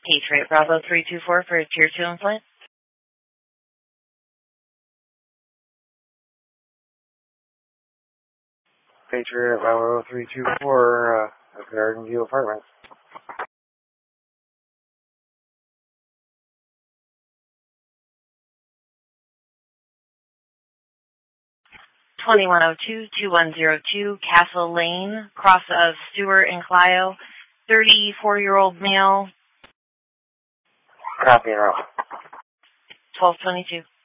Patriot Bravo 324 for a Tier 2 implant. Patriot Bravo 324, Garden View Apartments. 2102-2102 Castle Lane, cross of Stewart and Clio, 34-year-old male. Copy and roll. 1222.